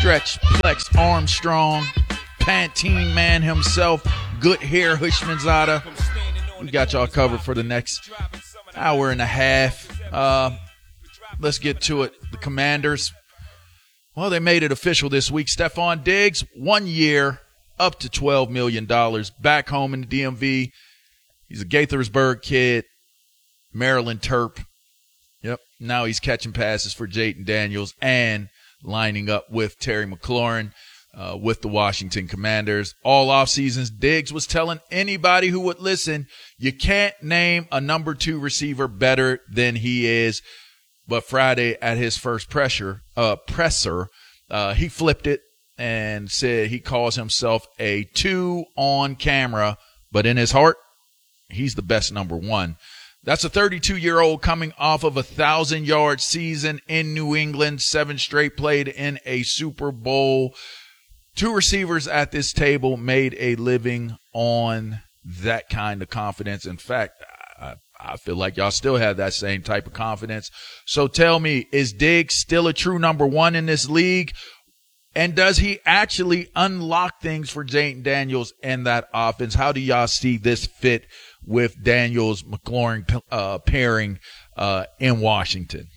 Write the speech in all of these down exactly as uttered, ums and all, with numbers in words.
Stretch Flex Armstrong, Pantene Man himself, Good Hair Hushmanzada. We got y'all covered for the next hour and a half. Uh, let's get to it. The Commanders, well, they made it official this week. Stephon Diggs, one year, up to twelve million dollars, back home in the D M V. He's a Gaithersburg kid, Maryland Terp. Yep. Now he's catching passes for Jayden Daniels and lining up with Terry McLaurin uh, with the Washington Commanders. All off seasons, Diggs was telling anybody who would listen, you can't name a number two receiver better than he is. But Friday at his first pressure, uh, presser, uh, he flipped it and said he calls himself a two on camera, but in his heart, he's the best number one. That's a thirty-two-year-old coming off of a thousand-yard season in New England, seven straight played in a Super Bowl. Two receivers at this table made a living on that kind of confidence. In fact, I, I feel like y'all still have that same type of confidence. So tell me, is Diggs still a true number one in this league? And does he actually unlock things for Jayden Daniels in that offense? How do y'all see this fit with Daniels McLaurin uh, pairing uh, in Washington?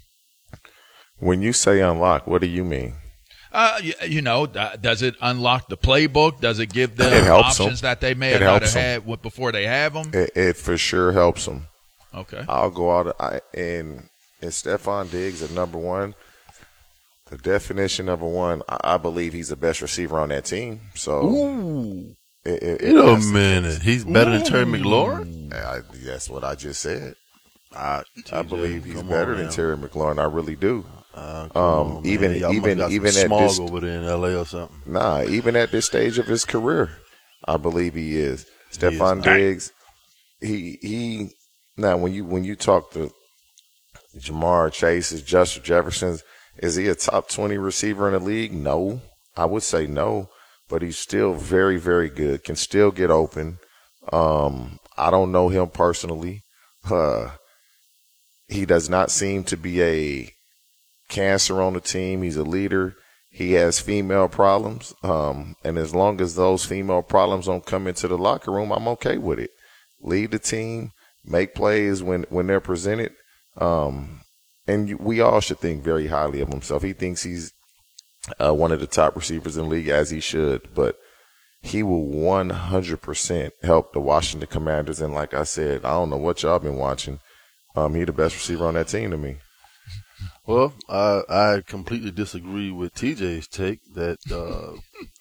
When you say unlock, what do you mean? Uh, you, you know, uh, does it unlock the playbook? Does it give them it options them. that they may it have not them. had before they have them? It, it for sure helps them. Okay. I'll go out I, and and Stephon Diggs at number one. The definition of a one, I, I believe he's the best receiver on that team. So, Ooh. It, it, Wait a minute, he's better Ooh. than Terry McLaurin? I, that's what I just said. I T J, I believe he's better than now. Terry McLaurin. I really do. Uh, um, on, even Y'all even got even some at smog this over there in L A or something. Nah, even at this stage of his career, I believe he is. Stephon Diggs, he he. Now when you when you talk to Jamar Chase's, Justin Jefferson's, is he a top twenty receiver in the league? No, I would say no, but he's still very very good. Can still get open. Um, I don't know him personally. Uh, he does not seem to be a cancer on the team. He's a leader. He has female problems. Um, and as long as those female problems don't come into the locker room, I'm okay with it. Lead the team, make plays when, when they're presented. Um, and you, we all should think very highly of himself. He thinks he's uh, one of the top receivers in the league, as he should, but he will one hundred percent help the Washington Commanders. And like I said, I don't know what y'all been watching. Um, he the best receiver on that team to me. Well, I, I completely disagree with T J's take that uh,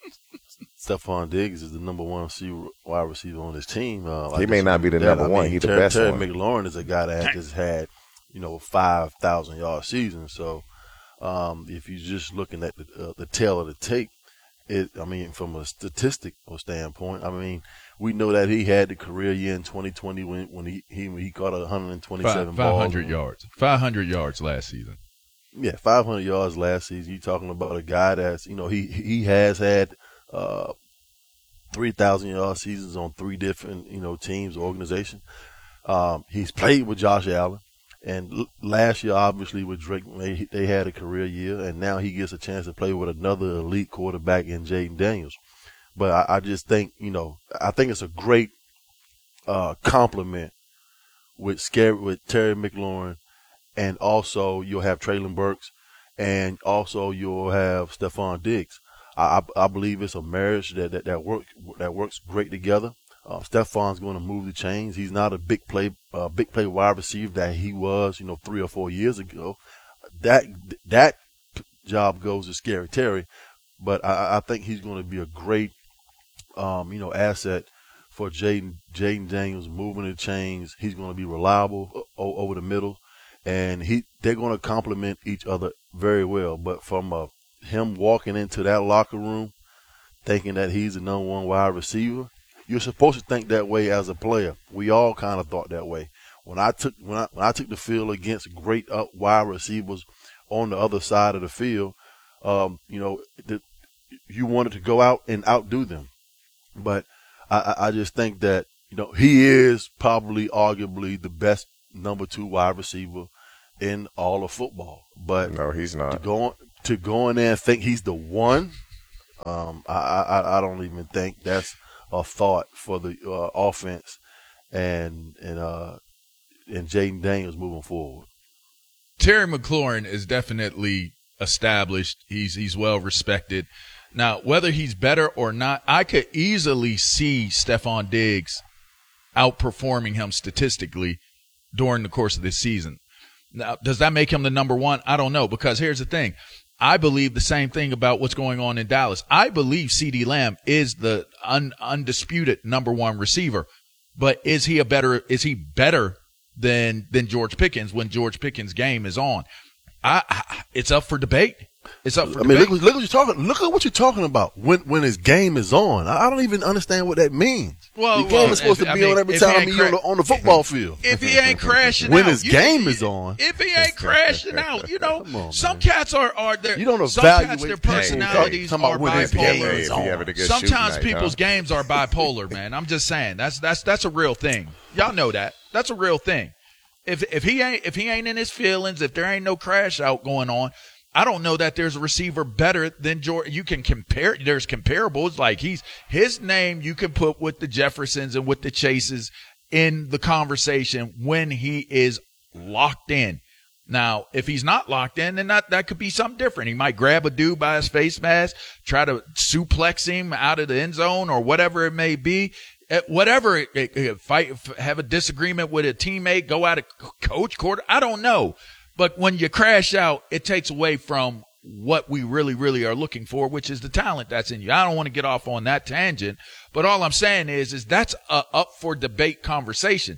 Stephon Diggs is the number one receiver, wide receiver on his team. Uh, he may not be the that. number I one. mean, He's Terry, the best Terry one. McLaurin is a guy that just had, you know, five thousand yard season. So um, if you're just looking at the, uh, the tail of the tape, it, I mean, from a statistical standpoint, I mean, we know that he had the career year in twenty twenty when, when he, he he caught one hundred twenty-seven Five, balls. five hundred yards. five hundred yards last season. Yeah, five hundred yards last season. You're talking about a guy that's, you know, he he has had uh, three thousand yard seasons on three different, you know, teams, organizations. Um, he's played with Josh Allen. And l- last year, obviously, with Drake, they, they had a career year. And now he gets a chance to play with another elite quarterback in Jayden Daniels. But I, I just think, you know, I think it's a great uh, compliment with Scary, with Terry McLaurin. And also you'll have Treylon Burks, and also you'll have Stephon Diggs. I, I, I believe it's a marriage that, that, that, work, that works great together. Uh, Stephon's going to move the chains. He's not a big play, uh, big play wide receiver that he was, you know, three or four years ago. That that job goes to Scary Terry, but I, I think he's going to be a great, um, you know, asset for Jayden Jayden Daniels moving the chains. He's going to be reliable o- over the middle, and he they're going to complement each other very well. But from uh, him walking into that locker room, thinking that he's the number one wide receiver. You're supposed to think that way as a player. We all kind of thought that way. When I took when I, when I took the field against great up wide receivers on the other side of the field, um, you know, the, you wanted to go out and outdo them. But I, I just think that, you know, he is probably arguably the best number two wide receiver in all of football. But no, he's not. To go on to go in there and think he's the one, um, I, I I don't even think that's a thought for the uh, offense and and uh, and Jaden Daniels moving forward. Terry McLaurin is definitely established. He's he's well respected. Now, whether he's better or not, I could easily see Stephon Diggs outperforming him statistically during the course of this season. Now, does that make him the number one? I don't know, because here's the thing. I believe the same thing about what's going on in Dallas. I believe CeeDee Lamb is the un- undisputed number one receiver, but is he a better, is he better than, than George Pickens when George Pickens' game is on? I, I it's up for debate. It's up for I mean, debate. look, look what you're talking. Look at what you're talking about. When when his game is on, I don't even understand what that means. Well, your game well, is supposed if, to I be mean, on every if he time ain't he's cra- on the, on the football field. If he ain't crashing When out, his you- game is on. If he ain't crashing out, you know, Come on, some man. cats are are their You don't some cats evaluate their people. personalities Talking about are when his game bipolar. is If he having a good Sometimes shooting night, people's huh? games are bipolar, man. I'm just saying that's that's that's a real thing. Y'all know that. That's a real thing. If if he ain't if he ain't in his feelings, if there ain't no crash out going on, I don't know that there's a receiver better than George. You can compare. There's comparables. Like he's his name you can put with the Jeffersons and with the Chases in the conversation when he is locked in. Now, if he's not locked in, then that, that could be something different. He might grab a dude by his face mask, try to suplex him out of the end zone or whatever it may be. Uh, Whatever, it, it, it, fight, have a disagreement with a teammate, go out of coach quarter. I don't know. But when you crash out, it takes away from what we really, really are looking for, which is the talent that's in you. I don't want to get off on that tangent, but all I'm saying is, is that's a up for debate conversation.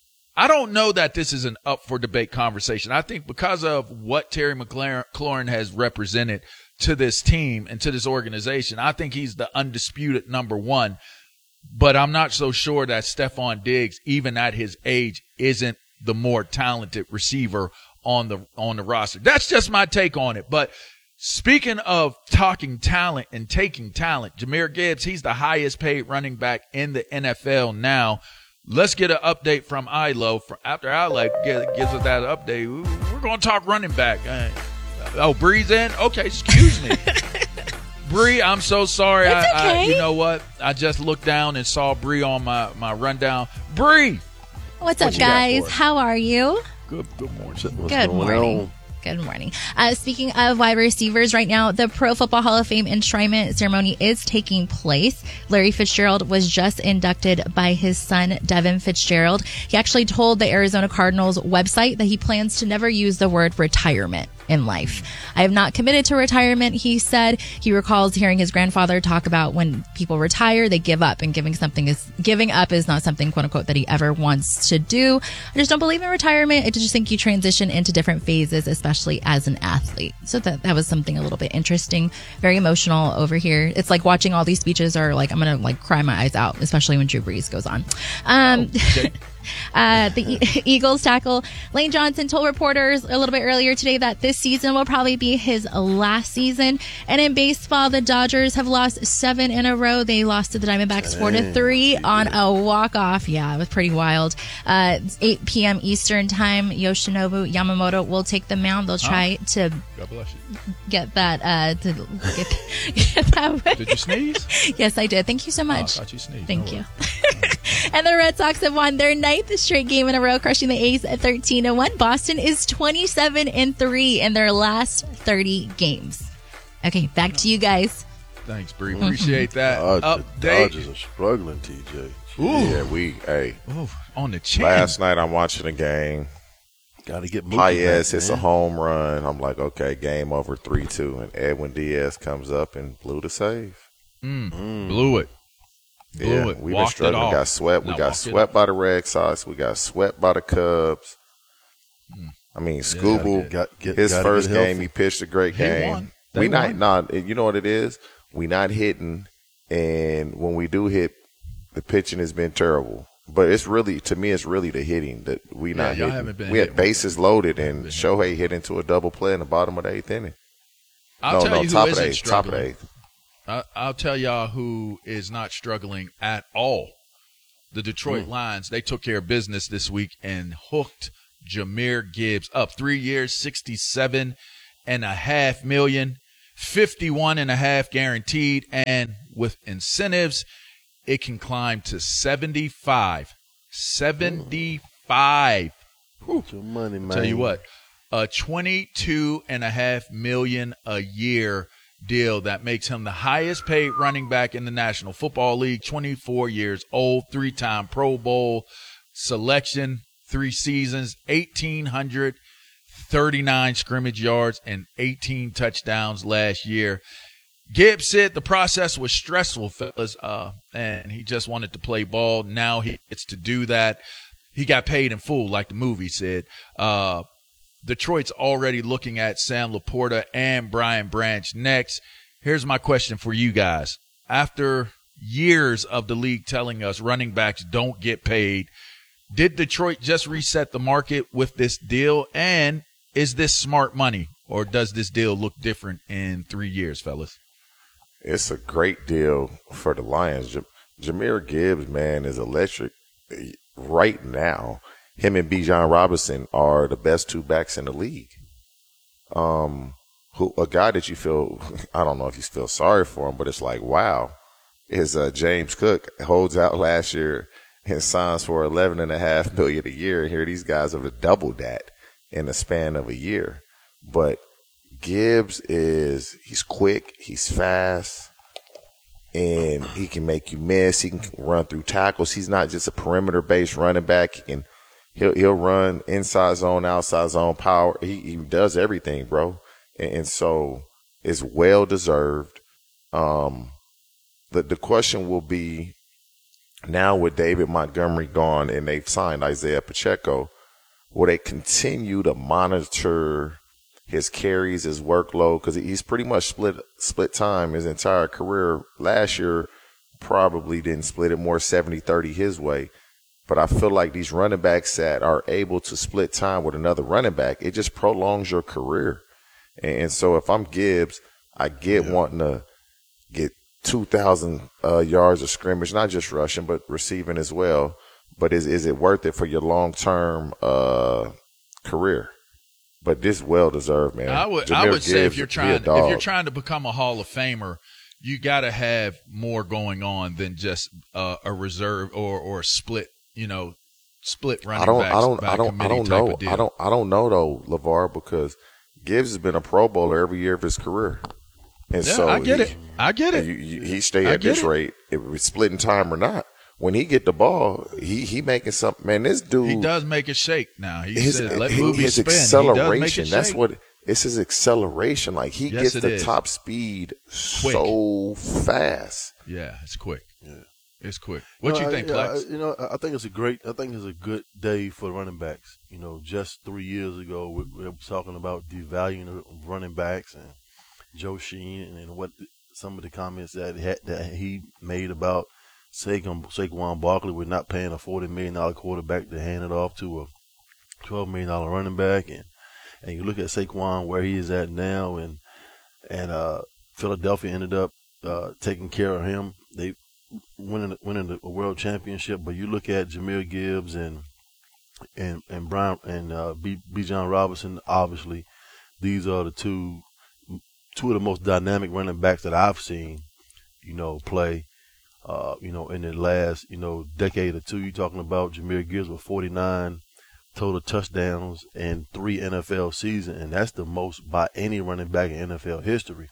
I don't know that this is an up for debate conversation. I think because of what Terry McLaurin has represented to this team and to this organization, I think he's the undisputed number one. But I'm not so sure that Stephon Diggs, even at his age, isn't the more talented receiver on the on the roster. That's just my take on it. But speaking of talking talent and taking talent, Jahmyr Gibbs, he's the highest paid running back in the N F L now. Let's get an update from Ilo. From after Ilo gives us that update, we're going to talk running back. Uh, oh, Bree's in? Okay, excuse me. Bree, I'm so sorry. It's I, okay. I, you know what? I just looked down and saw Bree on my, my rundown. Bree! What's What up, you got guys? for us? How are you? Good, good morning. What's Good going morning. on? Good morning. Uh, speaking of wide receivers, right now, the Pro Football Hall of Fame enshrinement ceremony is taking place. Larry Fitzgerald was just inducted by his son, Devin Fitzgerald. He actually told the Arizona Cardinals website that he plans to never use the word retirement in life. I have not committed to retirement, he said. He recalls hearing his grandfather talk about when people retire, they give up, and giving something is giving up is not something, quote unquote, that he ever wants to do. I just don't believe in retirement. I just think you transition into different phases, especially as an athlete. So that that was something a little bit interesting, very emotional over here. It's like watching all these speeches are like, I'm going to like cry my eyes out, especially when Drew Brees goes on. Um, Oh, okay. Uh, the e- Eagles tackle Lane Johnson told reporters a little bit earlier today that this season will probably be his last season. And in baseball, the Dodgers have lost seven in a row. They lost to the Diamondbacks four to three on a walk-off. Yeah, it was pretty wild. Uh, it's eight p.m. Eastern time. Yoshinobu Yamamoto will take the mound. They'll try to God bless you. get that. Uh, to get, get that way. Did you sneeze? Yes, I did. Thank you so Oh, I much. thought you sneezed. Thank No you. worries. And the Red Sox have won their ninth straight game in a row, crushing the A's at thirteen to one. Boston is twenty-seven and three in their last thirty games. Okay, back to you guys. Thanks, Bree. Appreciate that Dodgers, update. Dodgers are struggling, T J. Ooh, Yeah, we, hey, Ooh, on the chin. last night I'm watching a game. Got to get moving. Paez hits a home run. I'm like, okay, game over three two. And Edwin Diaz comes up and blew the save. Mm, Blew it. Blew Yeah, it. we've been Walked it struggling. We off. got swept. We Not got walked it swept by the Red Sox. We got swept by the Cubs. I mean, Scooble, Got- get- his gotta first get game, healthy. he pitched a great He game. won. They We not, won. nah, you know what it is? We not hitting, and when we do hit, the pitching has been terrible. But it's really, to me, it's really the hitting that we not y'all hitting. haven't been we had hitting. bases loaded, and Shohei hit into a double play in the bottom of the eighth inning. I'll no, tell no, you top who of the isn't eighth. Top of the struggling. eighth. I, I'll tell y'all who is not struggling at all. The Detroit Lions, they took care of business this week and hooked Jahmyr Gibbs up three years, sixty-seven and a half million, fifty-one and a half guaranteed, and with incentives, it can climb to seventy-five. seventy-five. Whew. Your money, man. Tell you what, a twenty-two and a half million a year deal that makes him the highest paid running back in the National Football League, twenty-four years old, three-time Pro Bowl selection, three seasons, eighteen thirty-nine scrimmage yards and eighteen touchdowns last year. Gibbs said the process was stressful, fellas, uh, and he just wanted to play ball. Now he gets to do that. He got paid in full, like the movie said. Uh, Detroit's already looking at Sam Laporta and Brian Branch next. Here's my question for you guys. After years of the league telling us running backs don't get paid, did Detroit just reset the market with this deal? And is this smart money, or does this deal look different in three years, fellas? It's a great deal for the Lions. J- Jahmyr Gibbs, man, is electric. Right now, him and Bijan Robinson are the best two backs in the league. Um, who a guy that you feel, I don't know if you feel sorry for him, but it's like, wow, is uh, James Cook holds out last year and signs for eleven and a half million a year. And here these guys have doubled that in the span of a year. But Gibbs is, he's quick, he's fast, and he can make you miss. He can run through tackles. He's not just a perimeter-based running back. He can, he'll, he'll run inside zone, outside zone, power. He, he does everything, bro. And, and so it's well-deserved. Um, the, the question will be, now with David Montgomery gone and they've signed Isaiah Pacheco, will they continue to monitor his carries, his workload? Because he's pretty much split split time his entire career. Last year, probably didn't split it more seventy thirty his way. But I feel like these running backs that are able to split time with another running back, it just prolongs your career. And so if I'm Gibbs, I get yeah. wanting to get two thousand uh, yards of scrimmage, not just rushing, but receiving as well. But is is it worth it for your long-term uh, career? But this well deserved, man. I would Jahmyr I would Gibbs, say if you're trying if dog. you're trying to become a Hall of Famer, you got to have more going on than just uh, a reserve or or a split, you know, split running I don't backs I don't by I don't I don't type know of deal. I don't I don't know though, LeVar, because Gibbs has been a Pro Bowler every year of his career. And yeah, so I get he, it. I get it. You, you, he stay I at get this it. rate, if it's splitting time or not. When he get the ball, he he making something. Man, this dude He does make it shake now. He his, said, let his, movies his spin. acceleration. He does make it That's shake. what it's his acceleration. Like he Yes, gets it the is. top speed Quick. so fast. Yeah, it's quick. Yeah. It's quick. What No, you I- think, yeah, Plex? I, you know, I think it's a great. I think it's a good day for running backs. You know, just three years ago, we, we were talking about devaluing the running backs and Joe Sheen and, and what some of the comments that he, had, that he made about Saquon, Saquon Barkley. We're not paying a forty million dollar quarterback to hand it off to a twelve million dollar running back, and and you look at Saquon where he is at now, and and uh, Philadelphia ended up uh, taking care of him. They winning winning the world championship. But you look at Jahmyr Gibbs and and and Brian and uh, B. Bijan Robinson. Obviously, these are the two two of the most dynamic running backs that I've seen. You know, play. Uh, you know, in the last you know decade or two. You're talking about Jahmyr Gibbs with forty-nine total touchdowns in three N F L seasons, and that's the most by any running back in N F L history.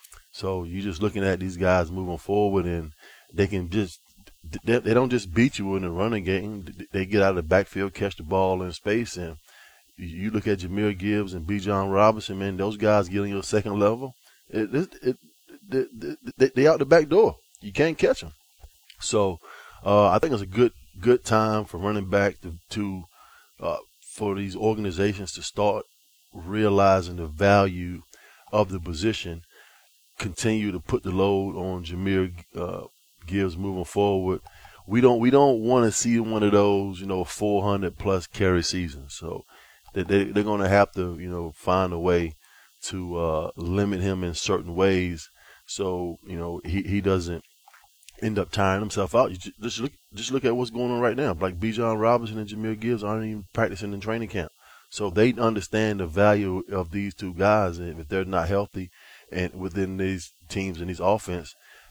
So you're just looking at these guys moving forward, and they can just they, they don't just beat you in the running game. They get out of the backfield, catch the ball in space, and you look at Jahmyr Gibbs and Bijan Robinson, man, those guys get on your second level. It, it, it, they, they, they out the back door. You can't catch them. So uh, I think it's a good good time for running back to, to uh, for these organizations to start realizing the value of the position. Continue to put the load on Jahmyr uh, Gibbs moving forward. We don't we don't want to see one of those you know four hundred plus carry seasons. So they, they they're going to have to you know find a way to uh, limit him in certain ways. So you know he, he doesn't end up tiring himself out. You just look just look at what's going on right now. Like Bijan Robinson and Jahmyr Gibbs aren't even practicing in training camp. So they understand the value of these two guys, and if they're not healthy and within these teams and these offense,